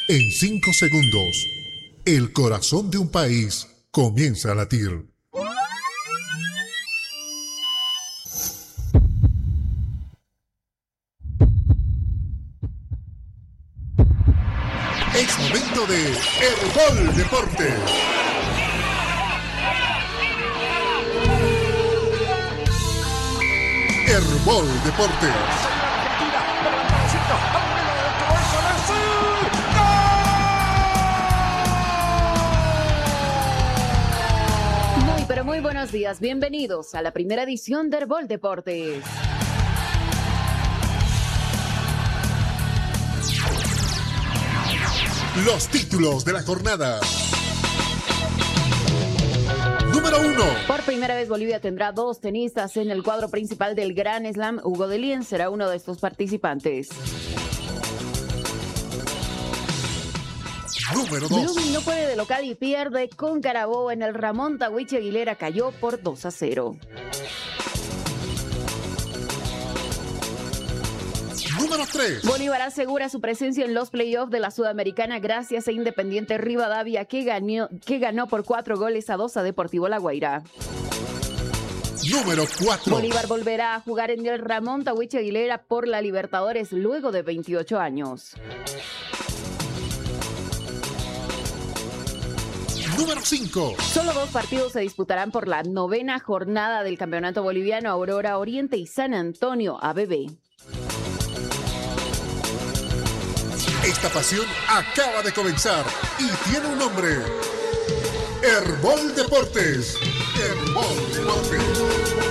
En 5 segundos, el corazón de un país comienza a latir. Es momento de Herbol Deportes. Herbol Deportes. Muy buenos días, bienvenidos a la primera edición de Herbol Deportes. Los títulos de la jornada. Número 1. Por primera vez Bolivia tendrá 2 tenistas en el cuadro principal del Grand Slam. Hugo Dellien será uno de estos participantes. Número 2. Blooming no puede de local y pierde con Carabobo en el Ramón Tahuichi Aguilera. Cayó por 2-0. Número 3. Bolívar asegura su presencia en los playoffs de la Sudamericana gracias a Independiente Rivadavia que ganó por 4-2 a Deportivo La Guaira. Número 4. Bolívar volverá a jugar en el Ramón Tahuichi Aguilera por la Libertadores luego de 28 años. Número 5. Solo 2 partidos se disputarán por la 9ª jornada del Campeonato Boliviano. Aurora Oriente y San Antonio ABB. Esta pasión acaba de comenzar y tiene un nombre. Herbol Deportes. Herbol Deportes.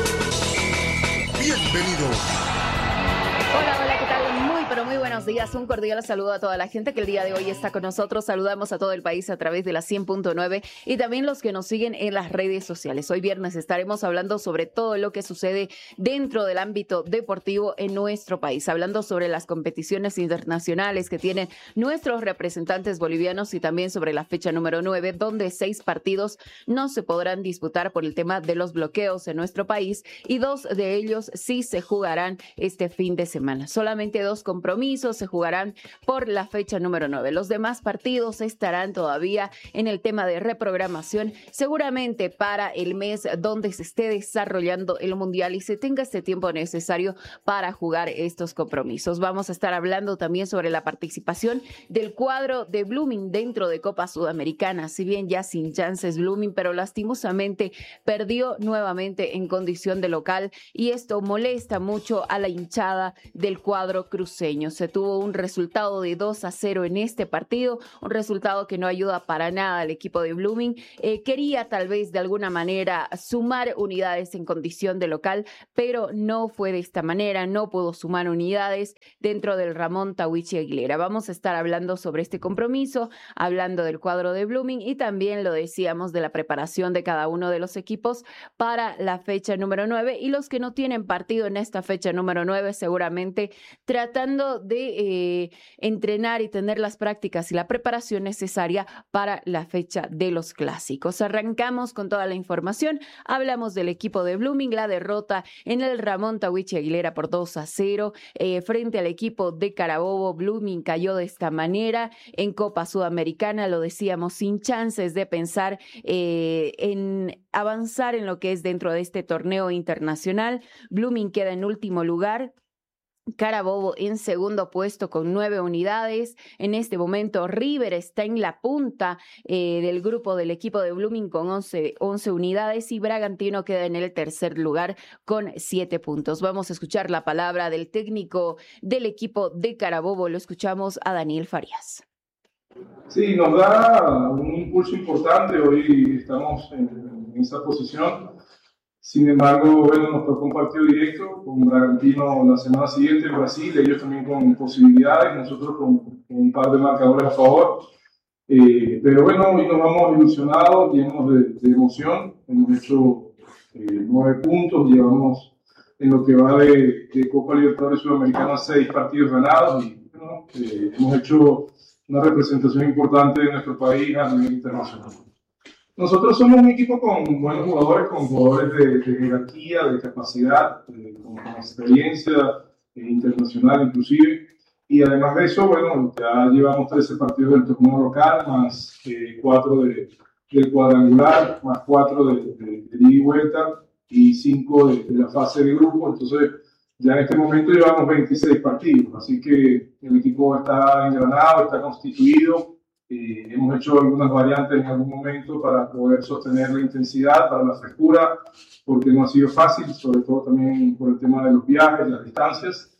Bienvenidos. Hola, ¿qué tal? Muy buenos días, un cordial saludo a toda la gente que el día de hoy está con nosotros. Saludamos a todo el país a través de la 100.9 y también los que nos siguen en las redes sociales. Hoy viernes estaremos hablando sobre todo lo que sucede dentro del ámbito deportivo en nuestro país, hablando sobre las competiciones internacionales que tienen nuestros representantes bolivianos y también sobre la fecha número 9, donde 6 partidos no se podrán disputar por el tema de los bloqueos en nuestro país y 2 de ellos sí se jugarán este fin de semana. Solamente 2 compromisos se jugarán por la fecha número 9. Los demás partidos estarán todavía en el tema de reprogramación, seguramente para el mes donde se esté desarrollando el Mundial y se tenga este tiempo necesario para jugar estos compromisos. Vamos a estar hablando también sobre la participación del cuadro de Blooming dentro de Copa Sudamericana, si bien ya sin chances Blooming, pero lastimosamente perdió nuevamente en condición de local y esto molesta mucho a la hinchada del cuadro cruceño. Se tuvo un resultado de 2-0 en este partido, un resultado que no ayuda para nada al equipo de Blooming. Quería tal vez de alguna manera sumar unidades en condición de local, pero no fue de esta manera, no pudo sumar unidades dentro del Ramón Tahuichi Aguilera. Vamos a estar hablando sobre este compromiso, hablando del cuadro de Blooming y también lo decíamos de la preparación de cada uno de los equipos para la fecha número 9 y los que no tienen partido en esta fecha número 9 seguramente tratando de entrenar y tener las prácticas y la preparación necesaria para la fecha de los clásicos. Arrancamos con toda la información. Hablamos del equipo de Blooming, la derrota en el Ramón Tahuichi Aguilera por 2-0 frente al equipo de Carabobo. Blooming cayó de esta manera en Copa Sudamericana, lo decíamos, sin chances de pensar en avanzar en lo que es dentro de este torneo internacional. Blooming queda en último lugar. Carabobo en segundo puesto con 9 unidades. En este momento River está en la punta del grupo del equipo de Blooming con 11 unidades y Bragantino queda en el tercer lugar con 7 puntos. Vamos a escuchar la palabra del técnico del equipo de Carabobo. Lo escuchamos a Daniel Farías. Sí, nos da un impulso importante. Hoy estamos en esa posición. Sin embargo, bueno, nos tocó un partido directo con Bragantino la semana siguiente en Brasil, ellos también con posibilidades, nosotros con un par de marcadores a favor. Pero bueno, hoy nos vamos ilusionados, llenos de emoción. Hemos hecho 9 puntos, llevamos en lo que va de Copa Libertadores Sudamericana 6 partidos ganados y bueno, hemos hecho una representación importante de nuestro país a nivel internacional. Nosotros somos un equipo con buenos jugadores, con jugadores de jerarquía, de capacidad, con experiencia internacional inclusive. Y además de eso, bueno, ya llevamos 13 partidos del torneo local, más 4 del cuadrangular, más 4 de ida y vuelta y 5 de la fase de grupo. Entonces, ya en este momento llevamos 26 partidos, así que el equipo está engranado, está constituido. Hemos hecho algunas variantes en algún momento para poder sostener la intensidad, para la frescura, porque no ha sido fácil, sobre todo también por el tema de los viajes, las distancias.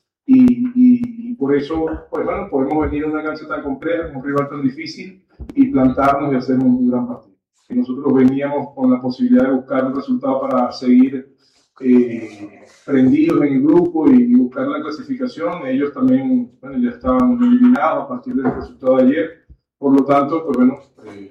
Y por eso, pues bueno, podemos venir a una cancha tan compleja, un rival tan difícil y plantarnos y hacer un gran partido. Y nosotros veníamos con la posibilidad de buscar un resultado para seguir prendidos en el grupo y buscar la clasificación. Ellos también, bueno, ya estaban eliminados a partir del resultado de ayer. Por lo tanto, pues bueno,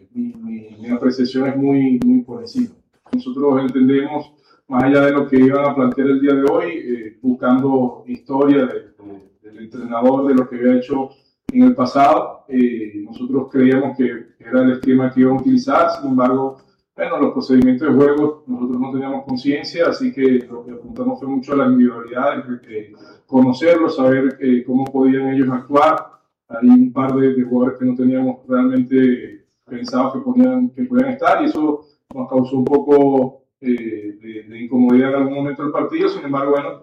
mi apreciación es muy por encima. Nosotros entendemos, más allá de lo que iban a plantear el día de hoy, buscando historia del entrenador, de lo que había hecho en el pasado, nosotros creíamos que era el esquema que iban a utilizar. Sin embargo, bueno, los procedimientos de juego nosotros no teníamos conciencia, así que lo que apuntamos fue mucho a la individualidad, conocerlos, saber cómo podían ellos actuar. Hay un par de jugadores que no teníamos realmente pensados que podían estar, y eso nos causó un poco de incomodidad en algún momento del partido. Sin embargo, bueno,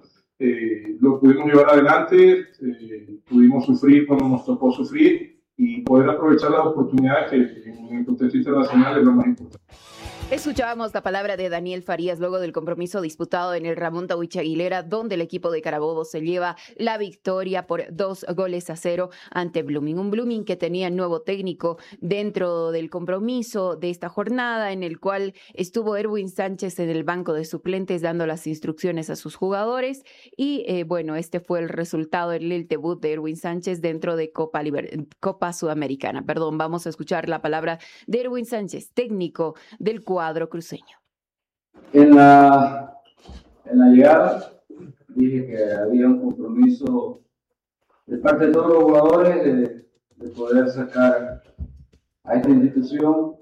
lo pudimos llevar adelante, pudimos sufrir cuando nos tocó sufrir y poder aprovechar las oportunidades que en el contexto internacional es lo más importante. Escuchábamos la palabra de Daniel Farías luego del compromiso disputado en el Ramón Tawich Aguilera, donde el equipo de Carabobo se lleva la victoria por 2-0 ante Blooming. Un Blooming que tenía nuevo técnico dentro del compromiso de esta jornada, en el cual estuvo Erwin Sánchez en el banco de suplentes dando las instrucciones a sus jugadores. Y bueno, este fue el resultado en el debut de Erwin Sánchez dentro de Copa Sudamericana. Perdón, vamos a escuchar la palabra de Erwin Sánchez, técnico del cuadro cruceño. En la llegada dije que había un compromiso de parte de todos los jugadores de poder sacar a esta institución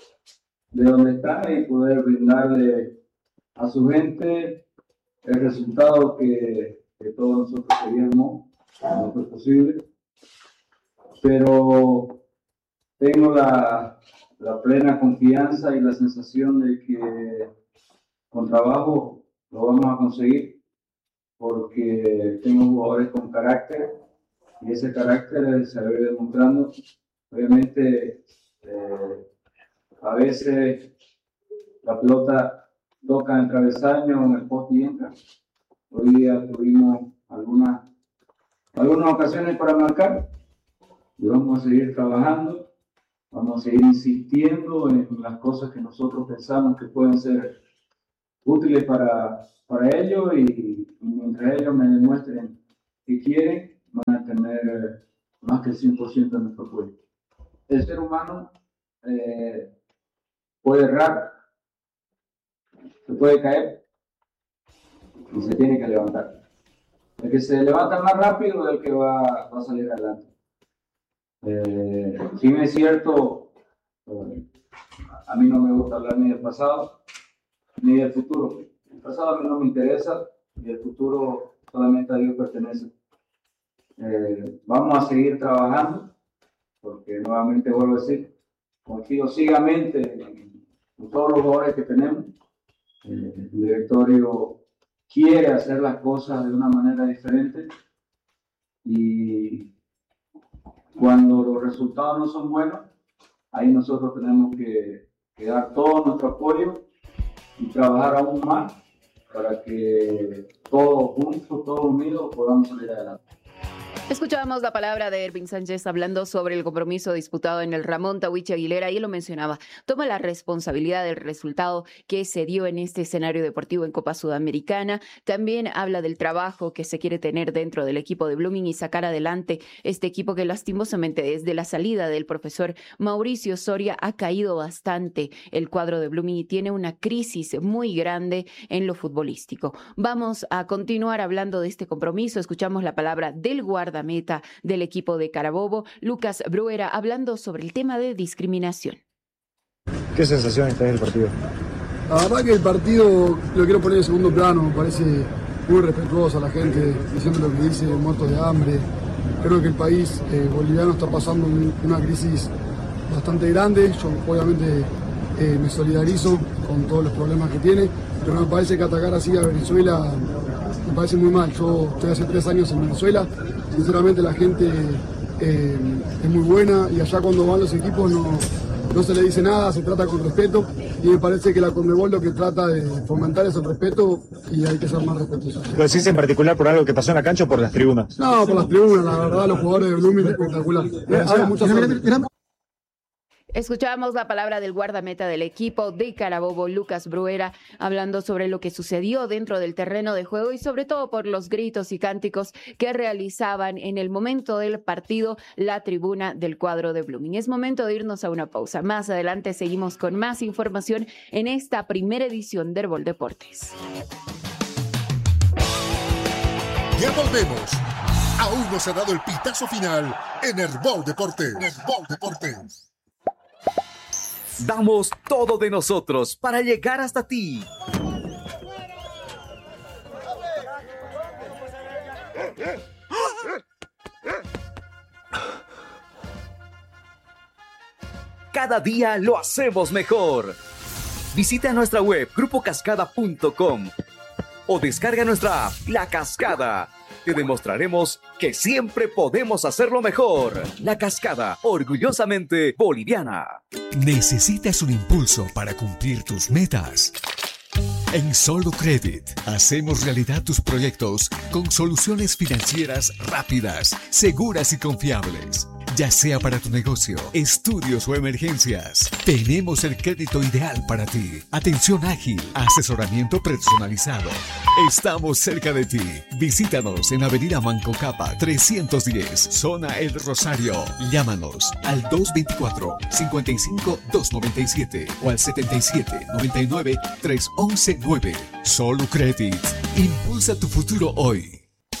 de donde está y poder brindarle a su gente el resultado que todos nosotros queríamos. No fue posible, pero tengo la plena confianza y la sensación de que con trabajo lo vamos a conseguir, porque tengo jugadores con carácter y ese carácter se va a ir demostrando. Obviamente, a veces la pelota toca en el travesaño, en el poste y entra. Hoy día tuvimos algunas ocasiones para marcar y vamos a seguir trabajando. Vamos a seguir insistiendo en las cosas que nosotros pensamos que pueden ser útiles para ellos, y mientras ellos me demuestren que quieren, van a tener más que el 100% de nuestro apoyo. El ser humano puede errar, se puede caer y se tiene que levantar. El que se levanta más rápido es el que va a salir adelante. Si bien es cierto, a mí no me gusta hablar ni del pasado ni del futuro. El pasado a mí no me interesa y el futuro solamente a Dios pertenece. Vamos a seguir trabajando, porque nuevamente vuelvo a decir, confío ciegamente en todos los jugadores que tenemos. El directorio quiere hacer las cosas de una manera diferente, y cuando los resultados no son buenos, ahí nosotros tenemos que dar todo nuestro apoyo y trabajar aún más para que todos juntos, todos unidos, podamos salir adelante. Escuchábamos la palabra de Erwin Sánchez hablando sobre el compromiso disputado en el Ramón Tawich Aguilera, y él lo mencionaba, toma la responsabilidad del resultado que se dio en este escenario deportivo en Copa Sudamericana. También habla del trabajo que se quiere tener dentro del equipo de Blooming y sacar adelante este equipo que lastimosamente desde la salida del profesor Mauricio Soria ha caído bastante el cuadro de Blooming y tiene una crisis muy grande en lo futbolístico. Vamos a continuar hablando de este compromiso. Escuchamos la palabra del guardameta del equipo de Carabobo, Lucas Bruera, hablando sobre el tema de discriminación. ¿Qué sensación está en el partido? La verdad que el partido lo quiero poner en segundo plano, me parece muy respetuoso a la gente, diciendo lo que dice, muertos de hambre. Creo que el país boliviano está pasando una crisis bastante grande. Yo obviamente me solidarizo con todos los problemas que tiene, pero me parece que atacar así a Venezuela me parece muy mal. Yo estoy hace 3 años en Venezuela, sinceramente la gente es muy buena y allá cuando van los equipos no se le dice nada, se trata con respeto y me parece que la Conmebol lo que trata de fomentar es el respeto y hay que ser más respetuosos. ¿Lo decís en particular por algo que pasó en la cancha o por las tribunas? No, por las tribunas, la verdad, los jugadores de Blooming espectacular. Mucha suerte. Escuchábamos la palabra del guardameta del equipo de Carabobo, Lucas Bruera, hablando sobre lo que sucedió dentro del terreno de juego y sobre todo por los gritos y cánticos que realizaban en el momento del partido la tribuna del cuadro de Blooming. Es momento de irnos a una pausa. Más adelante seguimos con más información en esta primera edición de Herbol Deportes. Ya volvemos. Aún no se ha dado el pitazo final en Herbol Deportes. Herbol Deportes. Damos todo de nosotros para llegar hasta ti. Cada día lo hacemos mejor. Visita nuestra web grupocascada.com o descarga nuestra app La Cascada. Te demostraremos que siempre podemos hacerlo mejor. La Cascada, orgullosamente boliviana. ¿Necesitas un impulso para cumplir tus metas? En Solucredit hacemos realidad tus proyectos con soluciones financieras rápidas, seguras y confiables. Ya sea para tu negocio, estudios o emergencias, tenemos el crédito ideal para ti. Atención ágil, asesoramiento personalizado. Estamos cerca de ti. Visítanos en Avenida Manco Capa 310, Zona El Rosario. Llámanos al 224-55-297 o al 77-99-311-9. Solucredit. Impulsa tu futuro hoy.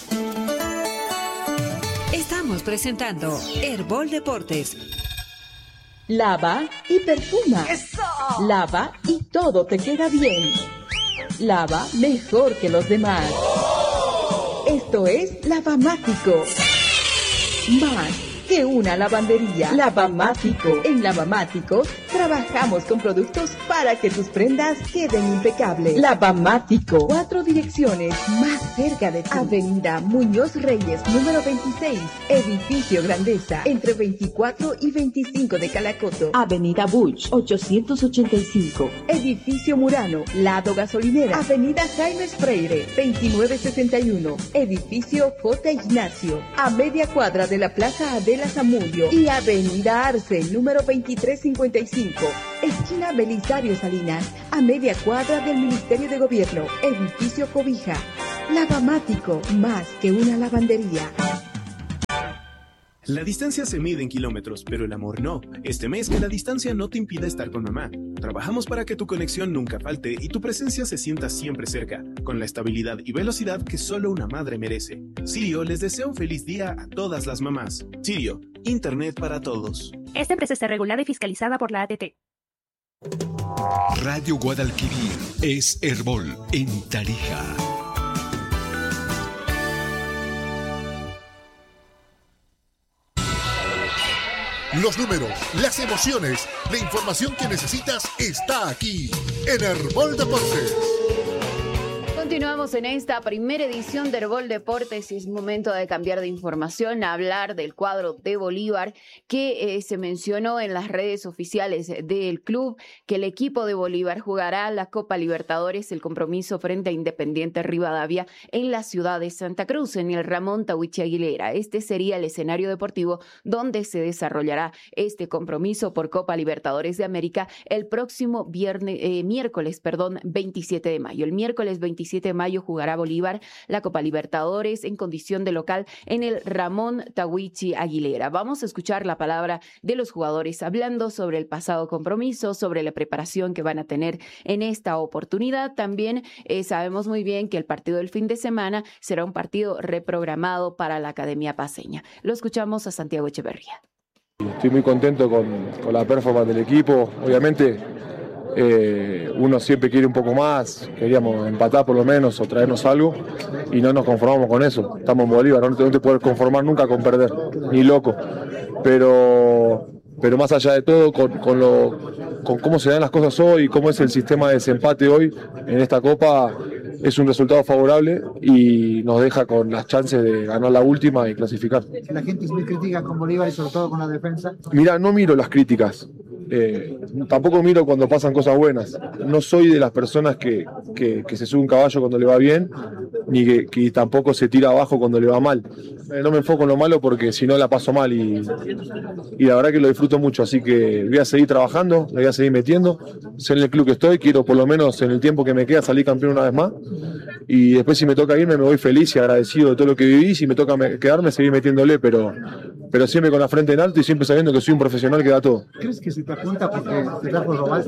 Estamos presentando Herbol Deportes. Lava y perfuma. ¡Eso! Lava y todo te queda bien. Lava mejor que los demás. Esto es Lavamático. Más que una lavandería. Lavamático. En Lavamático trabajamos con productos para que tus prendas queden impecables. Lavamático. 4 direcciones más cerca de ti. Avenida Muñoz Reyes, número 26. Edificio Grandeza, entre 24 y 25 de Calacoto. Avenida Buch, 885. Edificio Murano, lado gasolinera. Avenida Jaime Freire, 2961. Edificio J. Ignacio, a media cuadra de la Plaza Adela Zamudio. Y Avenida Arce, número 2355. Esquina Belisario Salinas, a media cuadra del Ministerio de Gobierno. Edificio Cobija. Lavamático, más que una lavandería. La distancia se mide en kilómetros, pero el amor no. Este mes que la distancia no te impida estar con mamá. Trabajamos para que tu conexión nunca falte y tu presencia se sienta siempre cerca, con la estabilidad y velocidad que solo una madre merece. Sirio les desea un feliz día a todas las mamás. Sirio, Internet para todos. Esta empresa está regulada y fiscalizada por la ATT. Radio Guadalquivir es Herbol en Tarija. Los números, las emociones, la información que necesitas está aquí en Herbol Deportes. Continuamos en esta primera edición de Herbol Deportes y es momento de cambiar de información, hablar del cuadro de Bolívar que se mencionó en las redes oficiales del club que el equipo de Bolívar jugará la Copa Libertadores, el compromiso frente a Independiente Rivadavia en la ciudad de Santa Cruz, en el Ramón Tahuichi Aguilera. Este sería el escenario deportivo donde se desarrollará este compromiso por Copa Libertadores de América el próximo miércoles 27 de mayo. El miércoles 27 de mayo jugará Bolívar la Copa Libertadores en condición de local en el Ramón Tahuichi Aguilera. Vamos a escuchar la palabra de los jugadores hablando sobre el pasado compromiso, sobre la preparación que van a tener en esta oportunidad. También sabemos muy bien que el partido del fin de semana será un partido reprogramado para la Academia Paceña. Lo escuchamos a Santiago Echeverría. Estoy muy contento con la performance del equipo. Obviamente uno siempre quiere un poco más, queríamos empatar por lo menos o traernos algo y no nos conformamos con eso. Estamos en Bolívar, no te puedes conformar nunca con perder, ni loco. Pero más allá de todo, con cómo se dan las cosas hoy, cómo es el sistema de desempate hoy en esta Copa, es un resultado favorable y nos deja con las chances de ganar la última y clasificar. La gente es muy crítica con Bolívar y sobre todo con la defensa. Mira, no miro las críticas. Tampoco miro cuando pasan cosas buenas. No soy de las personas que se sube un caballo cuando le va bien, ni que tampoco se tira abajo cuando le va mal. No me enfoco en lo malo porque si no la paso mal y la verdad que lo disfruto mucho, así que voy a seguir trabajando, le voy a seguir metiendo. Sé en el club que estoy, quiero por lo menos en el tiempo que me queda salir campeón una vez más y después si me toca irme me voy feliz y agradecido de todo lo que viví. Si me toca quedarme seguir metiéndole, pero siempre con la frente en alto y siempre sabiendo que soy un profesional que da todo. ¿Crees que se te apunta porque te da por robar?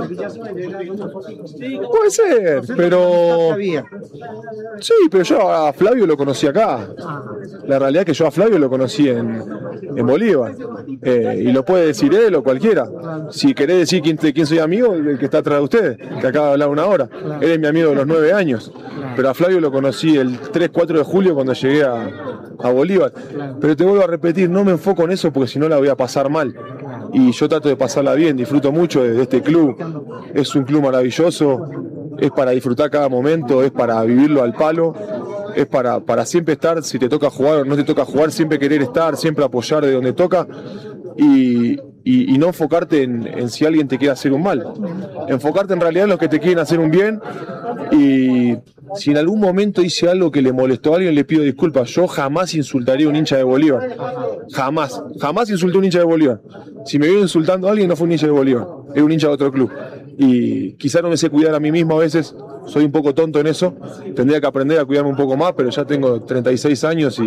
Puede ser, pero... Sí, pero yo a Flavio lo conocí acá. La realidad es que yo a Flavio lo conocí en Bolívar. Y lo puede decir él o cualquiera. Si querés decir quién soy amigo, el que está atrás de ustedes, que acaba de hablar una hora. Él es mi amigo de los 9 años. Pero a Flavio lo conocí el 3-4 de julio cuando llegué a Bolívar. Pero te vuelvo a repetir, no me enfoco en eso porque si no la voy a pasar mal. Y yo trato de pasarla bien, disfruto mucho de este club. Es un club maravilloso, es para disfrutar cada momento, es para vivirlo al palo, es para siempre estar, si te toca jugar o no te toca jugar, siempre querer estar, siempre apoyar de donde toca y no enfocarte en si alguien te quiere hacer un mal. Enfocarte en realidad en los que te quieren hacer un bien y si en algún momento hice algo que le molestó a alguien, le pido disculpas. Yo jamás insultaría a un hincha de Bolívar. Jamás insulté a un hincha de Bolívar. Si me viene insultando a alguien, no fue un hincha de Bolívar, es un hincha de otro club. Y quizá no me sé cuidar a mí mismo a veces, soy un poco tonto en eso. Tendría que aprender a cuidarme un poco más, pero ya tengo 36 años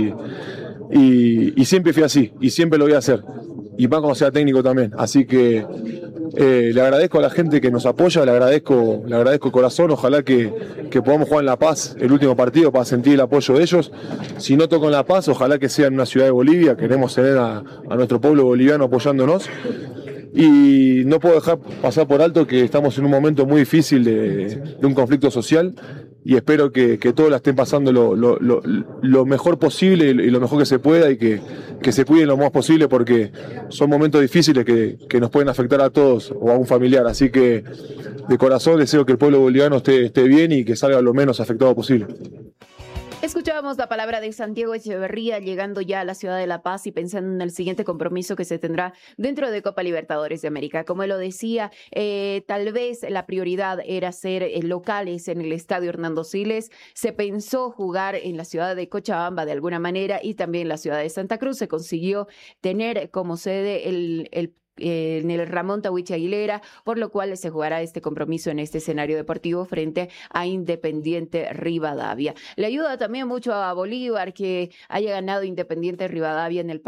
y siempre fui así, y siempre lo voy a hacer. Y más cuando sea técnico también. Así que le agradezco a la gente que nos apoya, le agradezco corazón, ojalá que podamos jugar en La Paz el último partido para sentir el apoyo de ellos. Si no toco en La Paz, ojalá que sea en una ciudad de Bolivia, queremos tener a nuestro pueblo boliviano apoyándonos. Y no puedo dejar pasar por alto que estamos en un momento muy difícil de un conflicto social y espero que todos la estén pasando lo mejor posible y lo mejor que se pueda y que se cuiden lo más posible porque son momentos difíciles que nos pueden afectar a todos o a un familiar, así que de corazón deseo que el pueblo boliviano esté bien y que salga lo menos afectado posible. Escuchábamos la palabra de Santiago Echeverría llegando ya a la ciudad de La Paz y pensando en el siguiente compromiso que se tendrá dentro de Copa Libertadores de América. Como él lo decía, tal vez la prioridad era ser locales en el estadio Hernando Siles. Se pensó jugar en la ciudad de Cochabamba de alguna manera y también la ciudad de Santa Cruz. Se consiguió tener como sede en el Ramón Tahuichi Aguilera, por lo cual se jugará este compromiso en este escenario deportivo frente a Independiente Rivadavia. Le ayuda también mucho a Bolívar que haya ganado Independiente Rivadavia en el